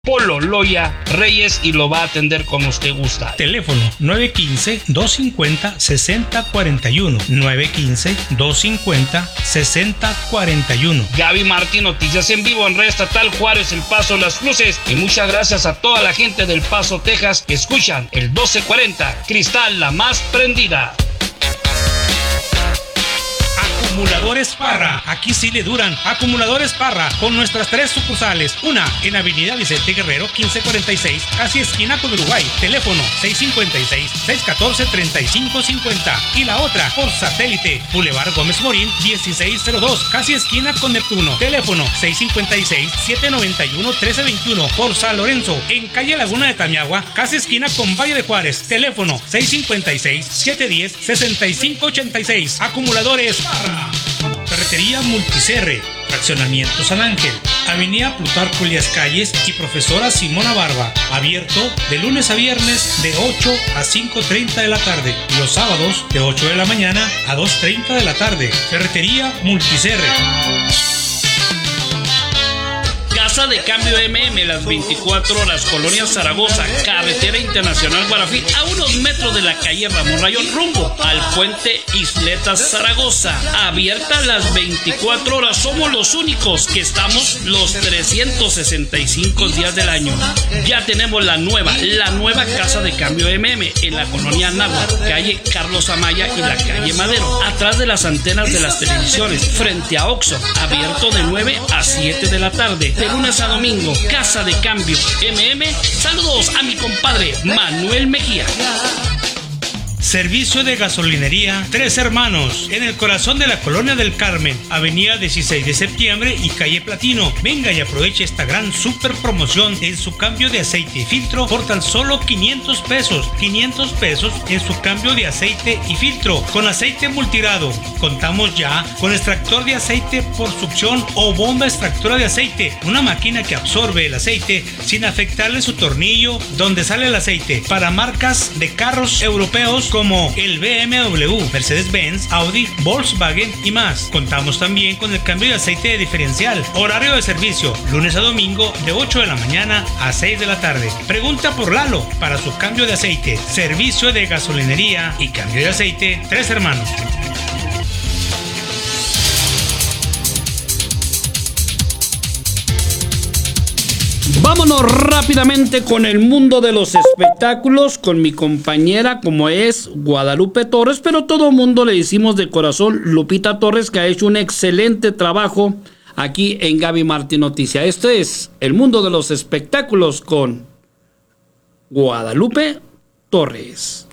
Polo Loya Reyes y lo va a atender como usted gusta. Teléfono 915-250-6041. 915-250-6041. Gaby Martín, noticias en vivo en Red Estatal Juárez, El Paso, Las Cruces. Y muchas gracias a toda la gente del Paso, Texas, que escuchan el 1240, Cristal, la más prendida. Acumuladores Parra, aquí sí le duran. Acumuladores Parra, con nuestras 3 sucursales. Una en Avenida Vicente Guerrero 1546, casi esquina con Uruguay. Teléfono 656-614-3550. Y la otra por satélite, Boulevard Gómez Morín 1602, casi esquina con Neptuno. Teléfono 656-791-1321. Por San Lorenzo, en calle Laguna de Tamiagua, casi esquina con Valle de Juárez. Teléfono 656-710-6586. Acumuladores Parra. Ferretería Multicerre, Fraccionamiento San Ángel, Avenida Plutarco Elías Calles y Profesora Simona Barba. Abierto de lunes a viernes de 8 a 5:30 de la tarde. Y los sábados de 8 de la mañana a 2:30 de la tarde. Ferretería Multicerre. Casa de Cambio MM, las 24 horas, Colonia Zaragoza, Carretera Internacional Guarafí, a unos metros de la calle Ramón Rayón, rumbo al puente Isletas Zaragoza. Abierta las 24 horas, somos los únicos que estamos los 365 días del año. Ya tenemos la nueva Casa de Cambio MM en la Colonia Náhuatl, calle Carlos Amaya y la calle Madero, atrás de las antenas de las televisiones, frente a Oxxo, abierto de 9 a 7 de la tarde. De lunes a domingo, Casa de Cambio MM. Saludos a mi compadre Manuel Mejía. Servicio de gasolinería Tres Hermanos, en el corazón de la Colonia del Carmen, Avenida 16 de Septiembre y calle Platino. Venga y aproveche esta gran super promoción en su cambio de aceite y filtro por tan solo 500 pesos. 500 pesos en su cambio de aceite y filtro con aceite multirado. Contamos ya con extractor de aceite por succión o bomba extractora de aceite, una máquina que absorbe el aceite sin afectarle su tornillo donde sale el aceite, para marcas de carros europeos como el BMW, Mercedes-Benz, Audi, Volkswagen y más. Contamos también con el cambio de aceite de diferencial. Horario de servicio, lunes a domingo de 8 de la mañana a 6 de la tarde. Pregunta por Lalo para su cambio de aceite. Servicio de gasolinería y cambio de aceite Tres Hermanos. Vámonos rápidamente con el mundo de los espectáculos, con mi compañera como es Guadalupe Torres, pero todo mundo le decimos de corazón Lupita Torres, que ha hecho un excelente trabajo aquí en Gaby Martín Noticia. Este es el mundo de los espectáculos con Guadalupe Torres.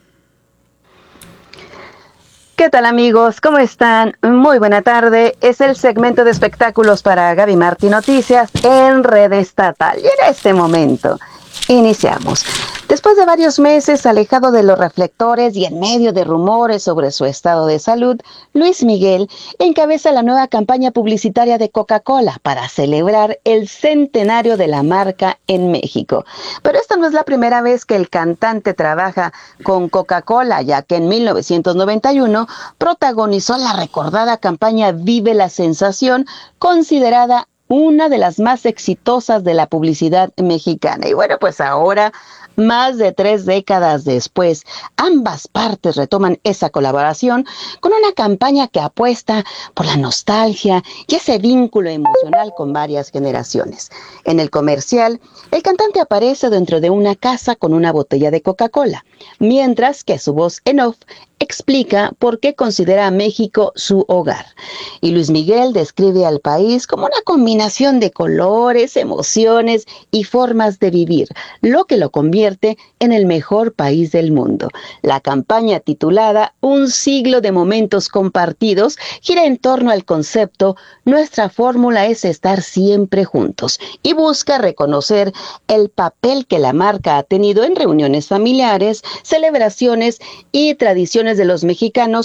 ¿Qué tal, amigos? ¿Cómo están? Muy buena tarde. Es el segmento de espectáculos para Gaby Martín Noticias en Red Estatal. Y en este momento iniciamos. Después de varios meses alejado de los reflectores y en medio de rumores sobre su estado de salud, Luis Miguel encabeza la nueva campaña publicitaria de Coca-Cola para celebrar el centenario de la marca en México. Pero esta no es la primera vez que el cantante trabaja con Coca-Cola, ya que en 1991 protagonizó la recordada campaña Vive la Sensación, considerada una de las más exitosas de la publicidad mexicana. Y bueno, pues ahora, más de 3 décadas después, ambas partes retoman esa colaboración con una campaña que apuesta por la nostalgia y ese vínculo emocional con varias generaciones. En el comercial, el cantante aparece dentro de una casa con una botella de Coca-Cola, mientras que su voz en off explica por qué considera a México su hogar. Y Luis Miguel describe al país como una combinación de colores, emociones y formas de vivir, lo que lo convierte en el mejor país del mundo. La campaña, titulada Un siglo de momentos compartidos, gira en torno al concepto Nuestra fórmula es estar siempre juntos, y busca reconocer el papel que la marca ha tenido en reuniones familiares, celebraciones y tradiciones de los mexicanos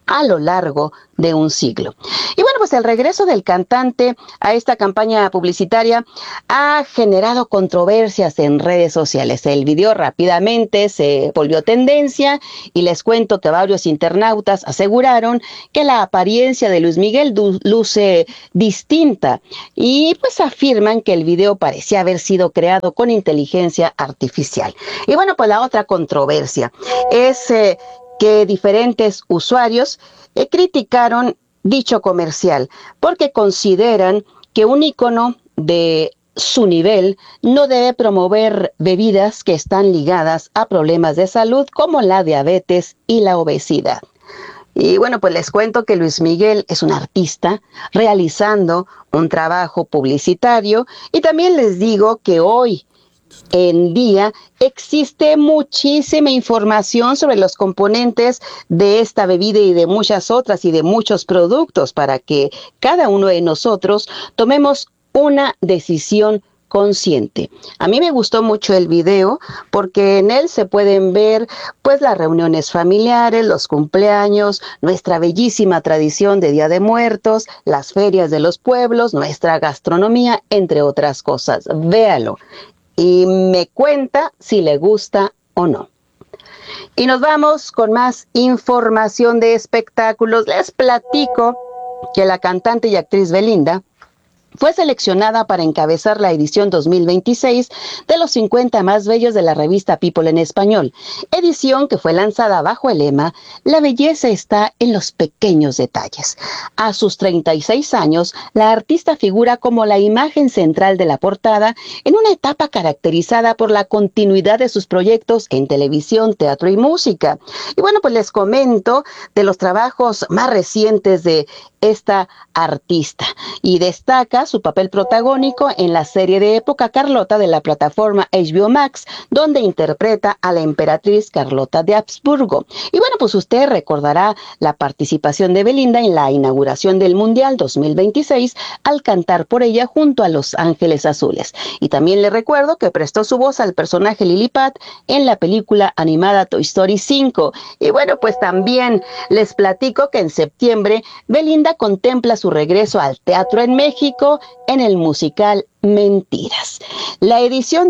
a lo largo de un siglo. Y bueno, pues el regreso del cantante a esta campaña publicitaria ha generado controversias en redes sociales. El video rápidamente se volvió tendencia y les cuento que varios internautas aseguraron que la apariencia de Luis Miguel luce distinta y pues afirman que el video parecía haber sido creado con inteligencia artificial. Y bueno, pues la otra controversia es que diferentes usuarios criticaron dicho comercial porque consideran que un ícono de su nivel no debe promover bebidas que están ligadas a problemas de salud como la diabetes y la obesidad. Y bueno, pues les cuento que Luis Miguel es un artista realizando un trabajo publicitario y también les digo que hoy en día existe muchísima información sobre los componentes de esta bebida y de muchas otras y de muchos productos para que cada uno de nosotros tomemos una decisión consciente. A mí me gustó mucho el video porque en él se pueden ver pues las reuniones familiares, los cumpleaños, nuestra bellísima tradición de Día de Muertos, las ferias de los pueblos, nuestra gastronomía, entre otras cosas. Véalo y me cuenta si le gusta o no. Y nos vamos con más información de espectáculos. Les platico que la cantante y actriz Belinda fue seleccionada para encabezar la edición 2026 de los 50 más bellos de la revista People en español, edición que fue lanzada bajo el lema "La belleza está en los pequeños detalles". A sus 36 años, la artista figura como la imagen central de la portada en una etapa caracterizada por la continuidad de sus proyectos en televisión, teatro y música. Y bueno, pues les comento de los trabajos más recientes de esta artista y destaca su papel protagónico en la serie de época Carlota de la plataforma HBO Max, donde interpreta a la emperatriz Carlota de Habsburgo. Y bueno, pues usted recordará la participación de Belinda en la inauguración del Mundial 2026 al cantar por ella junto a Los Ángeles Azules. Y también le recuerdo que prestó su voz al personaje Lilliput en la película animada Toy Story 5. Y bueno, pues también les platico que en septiembre Belinda contempla su regreso al teatro en México en el musical Mentiras. La edición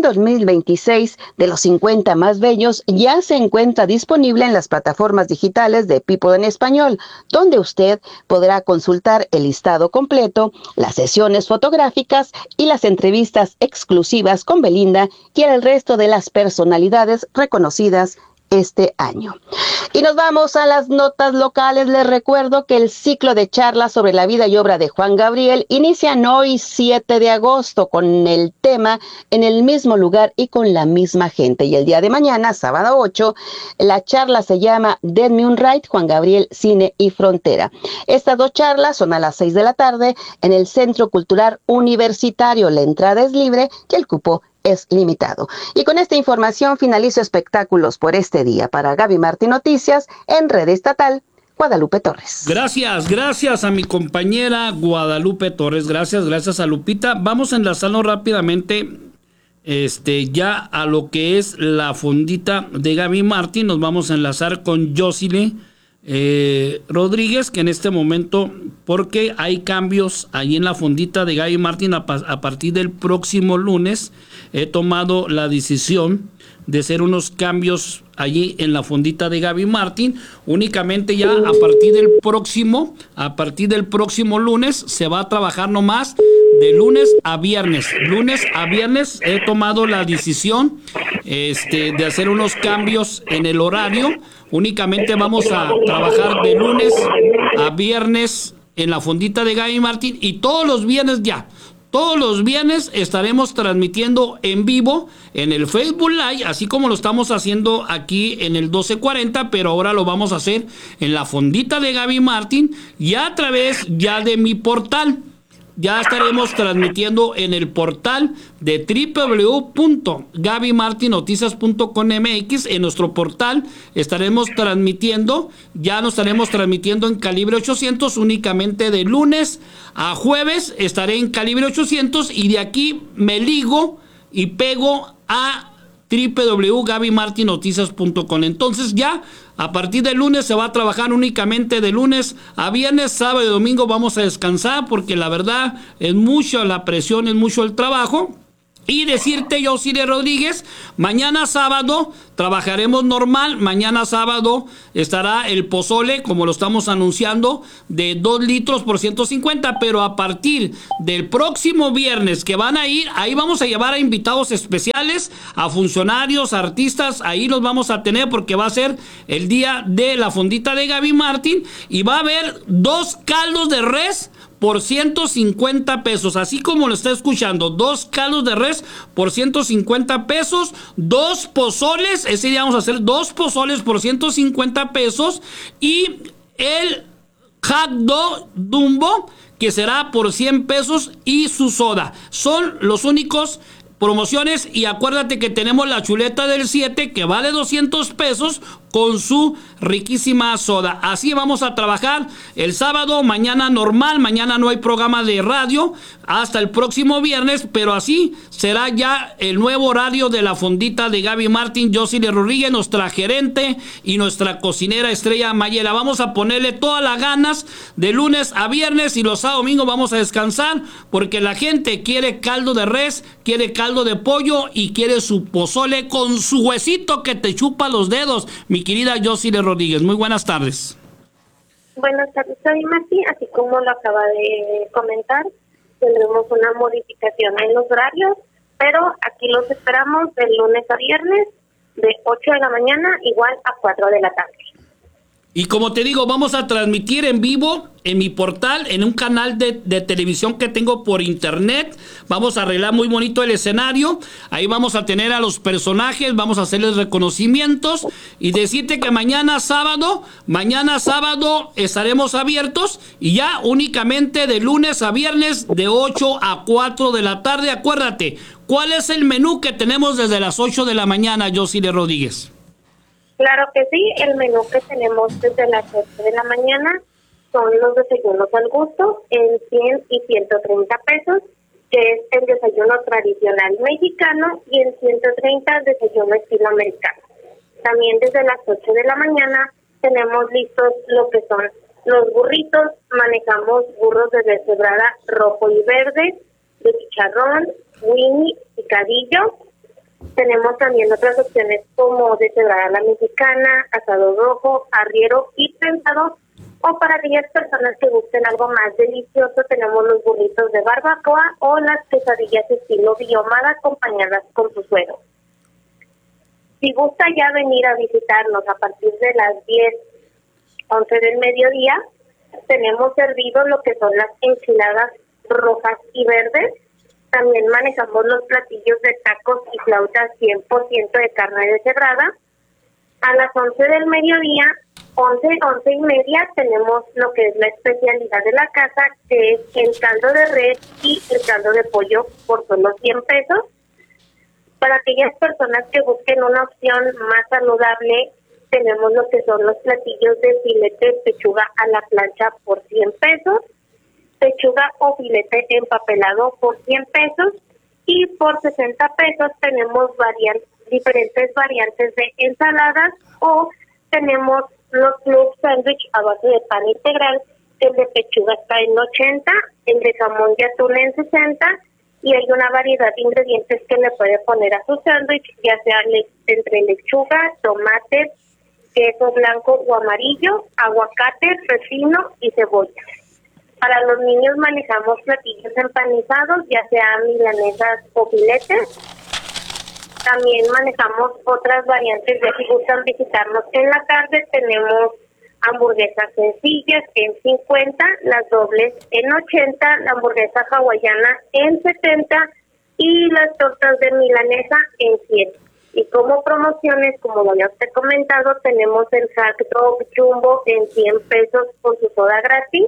2026 de los 50 más bellos ya se encuentra disponible en las plataformas digitales de People en español, donde usted podrá consultar el listado completo, las sesiones fotográficas y las entrevistas exclusivas con Belinda y el resto de las personalidades reconocidas este año. Y nos vamos a las notas locales. Les recuerdo que el ciclo de charlas sobre la vida y obra de Juan Gabriel inician hoy 7 de agosto con el tema En el mismo lugar y con la misma gente. Y el día de mañana, sábado 8, la charla se llama Denme un Ride, Juan Gabriel, Cine y Frontera. Estas dos charlas son a las 6 de la tarde en el Centro Cultural Universitario. La entrada es libre y el cupo es limitado. Y con esta información finalizo espectáculos por este día. Para Gaby Martín Noticias, en Red Estatal, Guadalupe Torres. Gracias a mi compañera Guadalupe Torres. Gracias a Lupita. Vamos a enlazarnos rápidamente ya a lo que es la fondita de Gaby Martín. Nos vamos a enlazar con Josile Rodríguez, que en este momento, porque hay cambios ahí en la fondita de Gaby Martín a partir del próximo lunes, he tomado la decisión de hacer unos cambios allí en la fondita de Gaby Martín. Únicamente ya a partir del próximo lunes se va a trabajar nomás de lunes a viernes. Lunes a viernes he tomado la decisión de hacer unos cambios en el horario. Únicamente vamos a trabajar de lunes a viernes en la fondita de Gaby Martín y todos los viernes estaremos transmitiendo en vivo en el Facebook Live, así como lo estamos haciendo aquí en el 1240, pero ahora lo vamos a hacer en la fondita de Gaby Martín y a través ya de mi portal. Ya estaremos transmitiendo en el portal de www.gabymartinoticias.com.mx. En nuestro portal estaremos transmitiendo, ya nos estaremos transmitiendo en Calibre 800 únicamente de lunes a jueves. Estaré en Calibre 800 y de aquí me ligo y pego a www.gabymartinoticias.com. Entonces ya a partir del lunes se va a trabajar únicamente de lunes a viernes, sábado y domingo vamos a descansar porque la verdad es mucho la presión, es mucho el trabajo. Y decirte, yo, Cire Rodríguez, mañana sábado trabajaremos normal. Mañana sábado estará el pozole, como lo estamos anunciando, de 2 litros por 150. Pero a partir del próximo viernes que van a ir, ahí vamos a llevar a invitados especiales, a funcionarios, artistas. Ahí los vamos a tener porque va a ser el día de la fondita de Gaby Martín. Y va a haber 2 caldos de res por 150 pesos, así como lo está escuchando, 2 caldos de res por 150 pesos, 2 pozoles, ese día vamos a hacer 2 pozoles por 150 pesos, y el hot dog Dumbo, que será por 100 pesos, y su soda. Son los únicos promociones, y acuérdate que tenemos la chuleta del 7, que vale 200 pesos, con su riquísima soda. Así vamos a trabajar el sábado, mañana normal, mañana no hay programa de radio, hasta el próximo viernes, pero así será ya el nuevo horario de la fondita de Gaby Martín. Josile Rodríguez, nuestra gerente y nuestra cocinera estrella Mayela. Vamos a ponerle todas las ganas de lunes a viernes, y los sábados domingos vamos a descansar, porque la gente quiere caldo de res, quiere caldo de pollo y quiere su pozole con su huesito que te chupa los dedos. Mi querida Josile Rodríguez, muy buenas tardes. Buenas tardes, Gaby Martín. Así como lo acaba de comentar, tendremos una modificación en los horarios, pero aquí los esperamos de lunes a viernes, de 8 de la mañana, igual a 4 de la tarde. Y como te digo, vamos a transmitir en vivo en mi portal, en un canal de televisión que tengo por internet. Vamos a arreglar muy bonito el escenario. Ahí vamos a tener a los personajes, vamos a hacerles reconocimientos. Y decirte que mañana sábado estaremos abiertos. Y ya únicamente de lunes a viernes, de 8 a 4 de la tarde. Acuérdate, ¿cuál es el menú que tenemos desde las 8 de la mañana, Josile Rodríguez? Claro que sí, el menú que tenemos desde las 8 de la mañana son los desayunos al gusto en 100 y 130 pesos, que es el desayuno tradicional mexicano, y en 130 el desayuno estilo americano. También desde las 8 de la mañana tenemos listos lo que son los burritos. Manejamos burros de deshebrada rojo y verde, de chicharrón, winnie, picadillo. Tenemos también otras opciones como deshebrada a la mexicana, asado rojo, arriero y prensado. O para aquellas personas que busquen algo más delicioso, tenemos los burritos de barbacoa o las quesadillas estilo biomada acompañadas con su suero. Si gusta ya venir a visitarnos a partir de las 10, 11 del mediodía, tenemos servido lo que son las enchiladas rojas y verdes. También manejamos los platillos de tacos y flautas 100% de carne deshebrada. A las 11 del mediodía, 11 y media, tenemos lo que es la especialidad de la casa, que es el caldo de res y el caldo de pollo por solo 100 pesos. Para aquellas personas que busquen una opción más saludable, tenemos lo que son los platillos de filete pechuga a la plancha por 100 pesos. Pechuga o filete empapelado por 100 pesos, y por 60 pesos tenemos diferentes variantes de ensaladas, o tenemos los club sándwich a base de pan integral. El de pechuga está en 80, el de jamón y atún en 60, y hay una variedad de ingredientes que le puede poner a su sándwich, ya sea entre lechuga, tomate, queso blanco o amarillo, aguacate, pepino y cebolla. Para los niños manejamos platillos empanizados, ya sea milanesas o filetes. También manejamos otras variantes, ya si gustan visitarnos en la tarde, tenemos hamburguesas sencillas en 50, las dobles en 80, la hamburguesa hawaiana en 70 y las tortas de milanesa en 100. Y como promociones, como lo había usted comentado, tenemos el hot dog jumbo en 100 pesos con su soda gratis.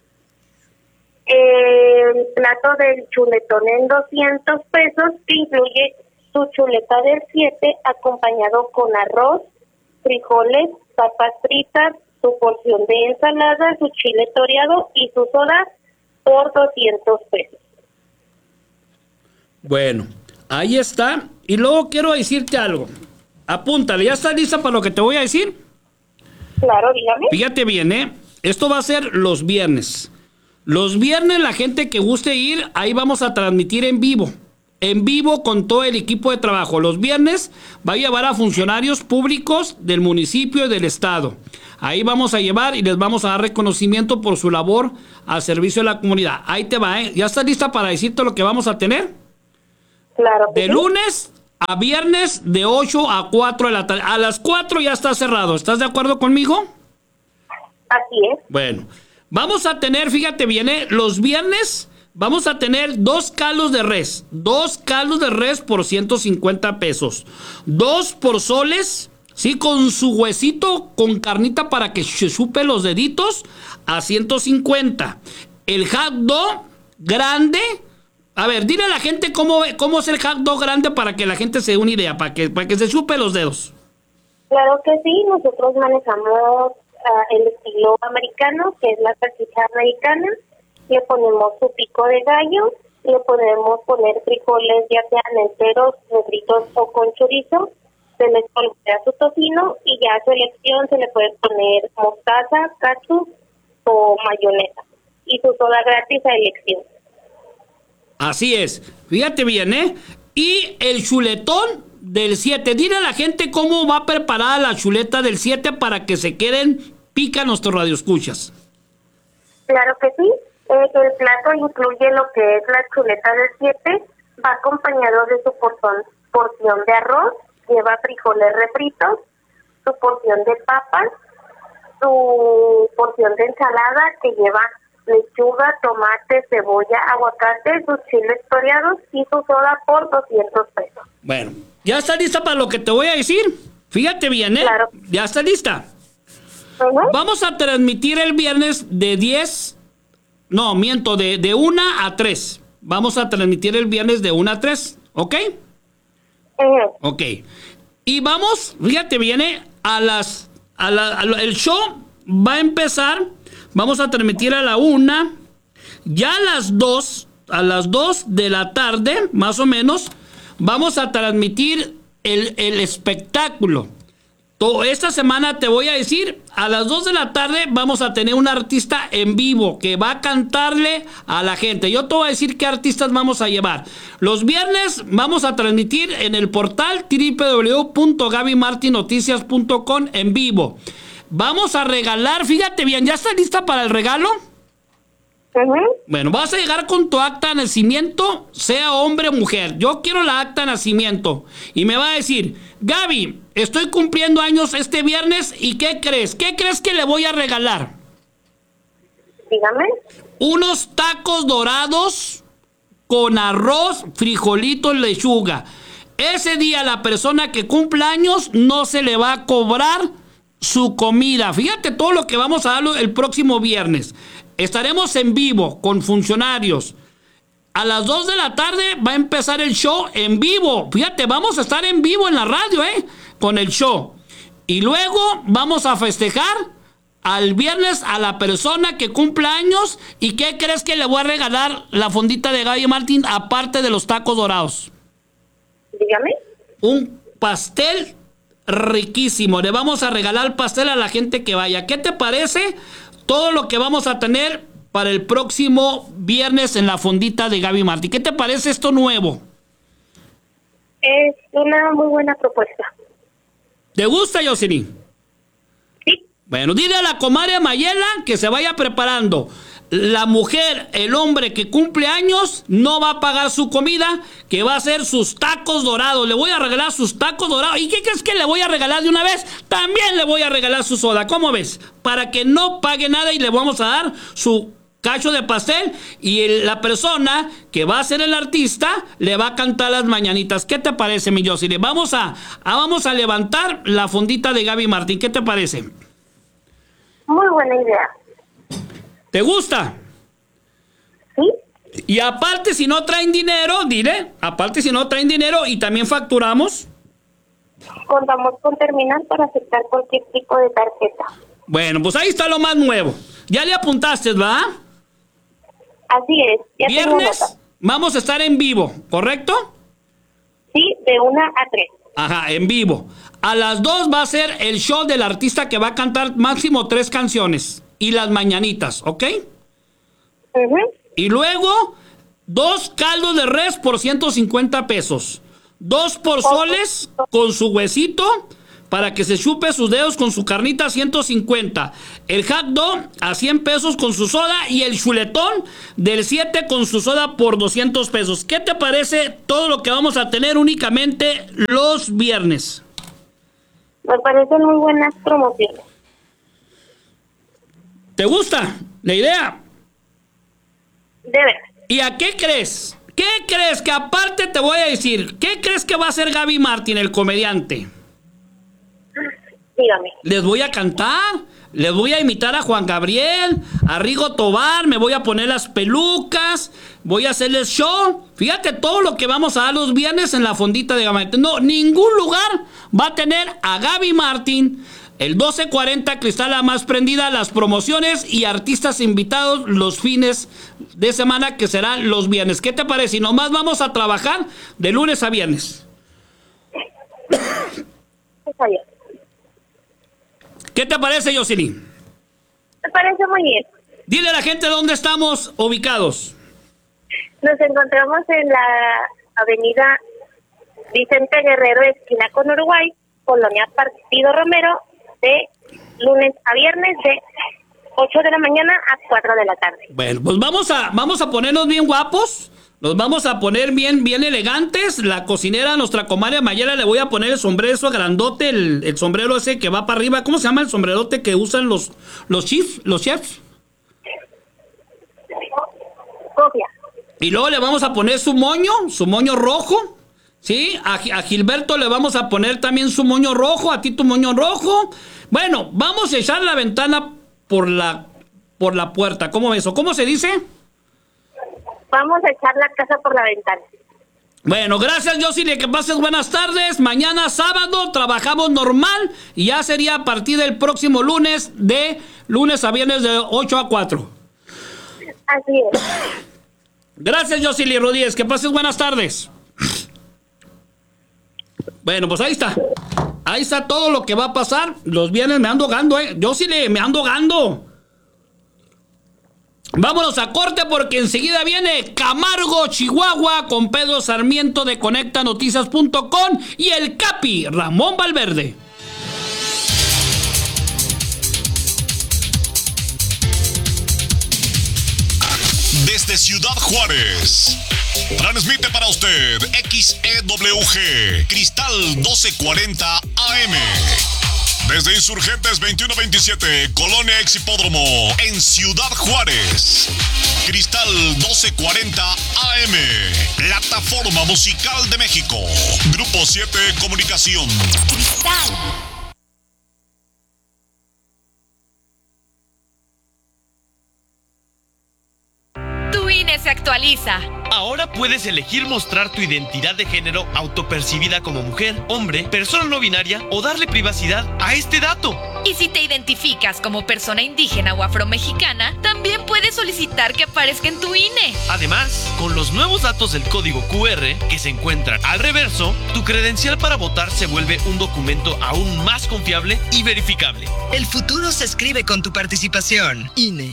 El plato del chuletón en 200 pesos, que incluye su chuleta del 7 acompañado con arroz, frijoles, papas fritas, su porción de ensalada, su chile toreado y su soda por 200 pesos. Bueno, Ahí está. Y luego quiero decirte algo. Apúntale, ¿ya estás lista para lo que te voy a decir? Claro, dígame. Fíjate bien, ¿eh? Esto va a ser los viernes. Los viernes, la gente que guste ir, ahí vamos a transmitir en vivo. En vivo con todo el equipo de trabajo. Los viernes va a llevar a funcionarios públicos del municipio y del estado. Ahí vamos a llevar y les vamos a dar reconocimiento por su labor al servicio de la comunidad. Ahí te va, ¿eh? ¿Ya estás lista para decirte lo que vamos a tener? Claro. De lunes a viernes de 8 a 4 de la tarde. A las 4 ya está cerrado. ¿Estás de acuerdo conmigo? Así es. Bueno, vamos a tener, fíjate bien, los viernes vamos a tener 2 caldos de res. 2 caldos de res por 150 pesos. 2 porzoles, sí, con su huesito, con carnita para que se chupe los deditos, a 150. El hot dog grande. A ver, dile a la gente cómo es el hot dog grande para que la gente se dé una idea, para que se chupe los dedos. Claro que sí, nosotros manejamos el estilo americano, que es la salchicha americana. Le ponemos su pico de gallo, le podemos poner frijoles ya sean enteros, refritos o con chorizo, se les pone su tocino y ya a su elección se le puede poner mostaza, ketchup o mayonesa y su soda gratis a elección. Así es, fíjate bien, ¿eh? Y el chuletón del 7. Dile a la gente cómo va preparada la chuleta del 7 para que se queden pica nuestros radioescuchas. Claro que sí, el plato incluye lo que es la chuleta del 7, va acompañado de su porción de arroz, lleva frijoles refritos, su porción de papas, su porción de ensalada que lleva lechuga, tomate, cebolla, aguacate, sus chiles toreados y su soda por 200 pesos. Bueno, ¿ya está lista para lo que te voy a decir? Fíjate bien, ¿eh? Claro. ¿Ya está lista? Uh-huh. Vamos a transmitir el viernes de 1 a 3. Vamos a transmitir el viernes de 1 a 3, ¿ok? Uh-huh. Ok. Y vamos, fíjate bien, ¿eh? El show va a empezar. Vamos a transmitir a la 1. Ya a las 2 de la tarde, más o menos, vamos a transmitir el espectáculo. Esta semana te voy a decir, a las 2 de la tarde vamos a tener un artista en vivo que va a cantarle a la gente. Yo te voy a decir qué artistas vamos a llevar. Los viernes vamos a transmitir en el portal www.gabymartinoticias.com en vivo. Vamos a regalar, fíjate bien, ¿ya está lista para el regalo? Uh-huh. Bueno, vas a llegar con tu acta de nacimiento, sea hombre o mujer. Yo quiero la acta de nacimiento. Y me va a decir, Gaby, estoy cumpliendo años este viernes y ¿qué crees? ¿Qué crees que le voy a regalar? Dígame. Unos tacos dorados con arroz, frijolitos, lechuga. Ese día la persona que cumpla años no se le va a cobrar su comida. Fíjate todo lo que vamos a dar el próximo viernes. Estaremos en vivo con funcionarios. A las 2 de la tarde va a empezar el show en vivo. Fíjate, vamos a estar en vivo en la radio, con el show. Y luego vamos a festejar al viernes a la persona que cumpla años. ¿Y qué crees que le voy a regalar la fondita de Gaby Martín aparte de los tacos dorados? Dígame. Un pastel riquísimo. Le vamos a regalar el pastel a la gente que vaya. ¿Qué te parece todo lo que vamos a tener para el próximo viernes en la fondita de Gaby Martín? ¿Qué te parece esto nuevo? Es una muy buena propuesta. ¿Te gusta, Jocelyn? Sí. Bueno, dile a la comadre Mayela que se vaya preparando. La mujer, el hombre que cumple años, no va a pagar su comida, que va a hacer sus tacos dorados. Le voy a regalar sus tacos dorados. ¿Y qué crees que le voy a regalar de una vez? También le voy a regalar su soda. ¿Cómo ves? Para que no pague nada y le vamos a dar su cacho de pastel. Y la persona que va a ser el artista le va a cantar las mañanitas. ¿Qué te parece, mi Jocelyn? Vamos a levantar la fondita de Gaby Martín. ¿Qué te parece? Muy buena idea. ¿Te gusta? Sí. Y aparte, si no traen dinero, dile, aparte si no traen dinero y también facturamos. Contamos con terminal para aceptar cualquier tipo de tarjeta. Bueno, pues ahí está lo más nuevo. Ya le apuntaste, ¿va? Así es. Ya tengo Viernes nota. vamos a estar en vivo, ¿correcto? Sí, de 1 a 3. Ajá, en vivo. A las 2 va a ser el show del artista que va a cantar máximo 3 canciones. Y las mañanitas, ¿ok? Y luego, 2 caldos de res por 150 pesos. 2 porzoles con su huesito para que se chupe sus dedos con su carnita, 150. El hot dog a 100 pesos con su soda y el chuletón del 7 con su soda por 200 pesos. ¿Qué te parece todo lo que vamos a tener únicamente los viernes? Me parecen muy buenas promociones. ¿Te gusta la idea? De verdad. ¿Y a qué crees? ¿Qué crees que aparte te voy a decir? ¿Qué crees que va a hacer Gaby Martín, el comediante? Dígame. Les voy a cantar, les voy a imitar a Juan Gabriel, a Rigo Tobar, me voy a poner las pelucas, voy a hacerles show. Fíjate todo lo que vamos a dar los viernes en la fondita de Gaby Martín. No, ningún lugar va a tener a Gaby Martín. El 1240 Cristal La Más Prendida, las promociones y artistas invitados los fines de semana, que serán los viernes. ¿Qué te parece? Y nomás vamos a trabajar de lunes a viernes. Está bien. ¿Qué te parece, Jocelyn? Me parece muy bien. Dile a la gente dónde estamos ubicados. Nos encontramos en la avenida Vicente Guerrero, esquina con Uruguay, Colonia Partido Romero, de lunes a viernes de 8 de la mañana a 4 de la tarde. Bueno, pues vamos a ponernos bien guapos. Nos vamos a poner bien elegantes. La cocinera, nuestra comadre Mayela, le voy a poner el sombrero eso grandote, el sombrero ese que va para arriba. ¿Cómo se llama el sombrerote que usan los chefs? Copia. Y luego le vamos a poner su moño rojo. ¿Sí? A Gilberto le vamos a poner también su moño rojo, a ti tu moño rojo. Bueno, vamos a echar la ventana por la puerta. ¿Cómo ves? ¿O cómo se dice? Vamos a echar la casa por la ventana. Bueno, gracias, Jocelyn, que pases buenas tardes. Mañana sábado trabajamos normal y ya sería a partir del próximo lunes, de lunes a viernes de 8 a 4. Así es. Gracias, Jocelyn Rodríguez, que pases buenas tardes. Bueno, pues ahí está. Ahí está todo lo que va a pasar. Los viernes me ando gando, Jocelyn, me ando gando. Vámonos a corte porque enseguida viene Camargo, Chihuahua, con Pedro Sarmiento de ConectaNoticias.com y el Capi, Ramón Valverde. Desde Ciudad Juárez, transmite para usted XEWG, Cristal 1240 AM. Desde Insurgentes 2127, Colonia Exhipódromo, en Ciudad Juárez. Cristal 1240 AM, Plataforma Musical de México. Grupo 7 Comunicación. Cristal. Tu INE se actualiza. Ahora puedes elegir mostrar tu identidad de género autopercibida como mujer, hombre, persona no binaria o darle privacidad a este dato. Y si te identificas como persona indígena o afromexicana, también puedes solicitar que aparezca en tu INE. Además, con los nuevos datos del código QR que se encuentran al reverso, tu credencial para votar se vuelve un documento aún más confiable y verificable. El futuro se escribe con tu participación. INE.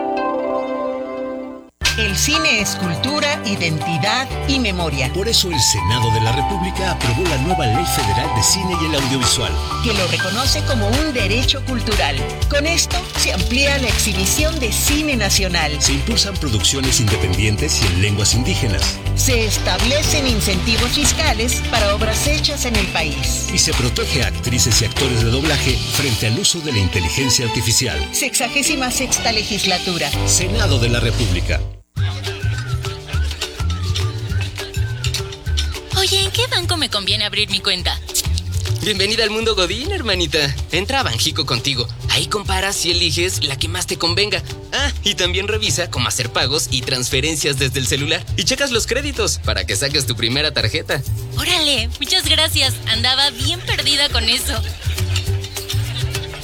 El cine es cultura, identidad y memoria. Por eso el Senado de la República aprobó la nueva Ley Federal de Cine y el Audiovisual, que lo reconoce como un derecho cultural. Con esto se amplía la exhibición de cine nacional. Se impulsan producciones independientes y en lenguas indígenas. Se establecen incentivos fiscales para obras hechas en el país. Y se protege a actrices y actores de doblaje frente al uso de la inteligencia artificial. 66ª legislatura. Senado de la República. Oye, ¿en qué banco me conviene abrir mi cuenta? Bienvenida al mundo Godín, hermanita. Entra a Banjico Contigo. Ahí comparas y eliges la que más te convenga. Ah, y también revisa cómo hacer pagos y transferencias desde el celular. Y checas los créditos para que saques tu primera tarjeta. Órale, muchas gracias. Andaba bien perdida con eso.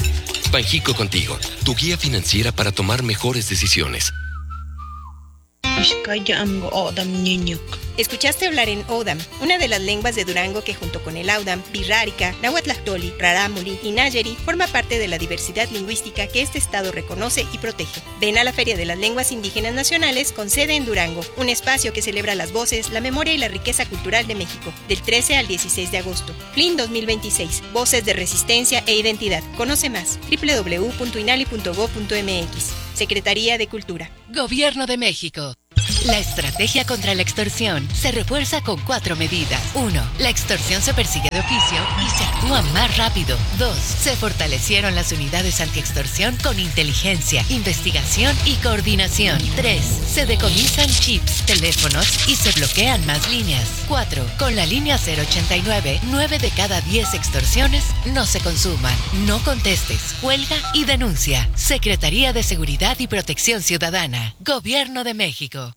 Banjico Contigo, tu guía financiera para tomar mejores decisiones. Escuchaste hablar en Odam, una de las lenguas de Durango que junto con el Audam, Birrárica, Nahuatlactoli, Rarámuri y Nayeri forma parte de la diversidad lingüística que este estado reconoce y protege. Ven a la Feria de las Lenguas Indígenas Nacionales con sede en Durango, un espacio que celebra las voces, la memoria y la riqueza cultural de México, del 13 al 16 de agosto. FLIN 2026, Voces de Resistencia e Identidad. Conoce más, www.inali.gov.mx. Secretaría de Cultura. Gobierno de México. La estrategia contra la extorsión se refuerza con 4 medidas. 1. La extorsión se persigue de oficio y se actúa más rápido. 2. Se fortalecieron las unidades antiextorsión con inteligencia, investigación y coordinación. 3. Se decomisan chips, teléfonos y se bloquean más líneas. 4. Con la línea 089, 9 de cada 10 extorsiones no se consuman. No contestes, cuelga y denuncia. Secretaría de Seguridad y Protección Ciudadana. Gobierno de México.